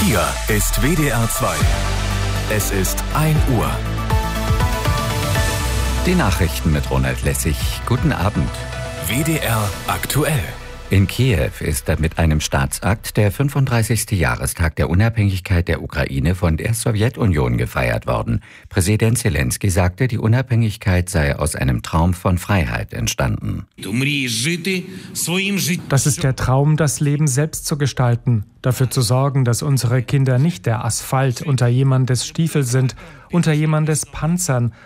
Hier ist WDR 2. Es ist 1 Uhr. Die Nachrichten mit Ronald Lessig. Guten Abend. WDR aktuell. In Kiew ist mit einem Staatsakt der 35. Jahrestag der Unabhängigkeit der Ukraine von der Sowjetunion gefeiert worden. Präsident Zelensky sagte, die Unabhängigkeit sei aus einem Traum von Freiheit entstanden. Das ist der Traum, das Leben selbst zu gestalten, dafür zu sorgen, dass unsere Kinder nicht der Asphalt unter jemandes Stiefel sind, unter jemandes Panzern,